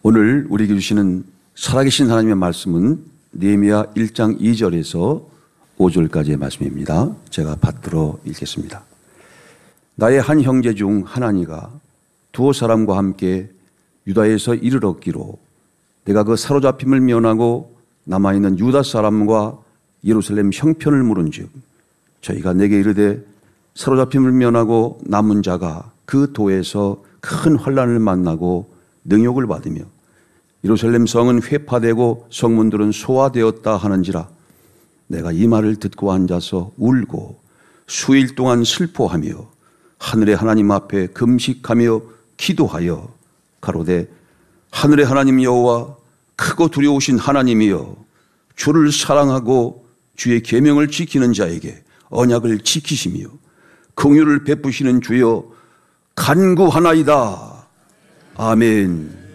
오늘 우리에게 주시는 살아계신 하나님의 말씀은 느헤미야 1장 2절에서 5절까지의 말씀입니다. 제가 받들어 읽겠습니다. 나의 한 형제 중 하나니가 두어 사람과 함께 유다에서 이르렀기로 내가 그 사로잡힘을 면하고 남아있는 유다 사람과 예루살렘 형편을 물은즉 저희가 내게 이르되 사로잡힘을 면하고 남은 자가 그 도에서 큰 환난을 만나고 능욕을 받으며 예루살렘 성은 회파되고 성문들은 소화되었다 하는지라 내가 이 말을 듣고 앉아서 울고 수일 동안 슬퍼하며 하늘의 하나님 앞에 금식하며 기도하여 가로되 하늘의 하나님 여호와 크고 두려우신 하나님이여 주를 사랑하고 주의 계명을 지키는 자에게 언약을 지키시며 긍휼을 베푸시는 주여 간구하나이다. 아멘.